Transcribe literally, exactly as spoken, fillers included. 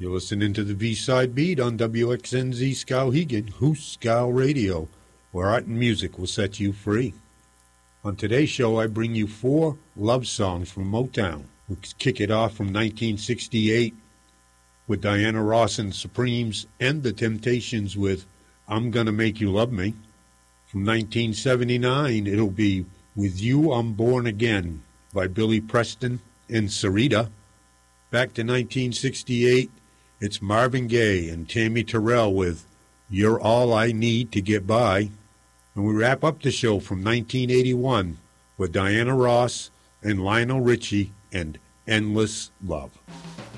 You're listening to the V-Side Beat on W X N Z Skowhegan, Hoos Skow Radio, where art and music will set you free. On today's show, I bring you four love songs from Motown. We kick it off from nineteen sixty-eight with Diana Ross and Supremes and The Temptations with I'm Gonna Make You Love Me. From nineteen seventy-nine, it'll be With You I'm Born Again by Billy Preston and Sarita. Back to nineteen sixty-eight, it's Marvin Gaye and Tammy Terrell with You're All I Need to Get By. And we wrap up the show from nineteen eighty-one with Diana Ross and Lionel Richie and Endless Love.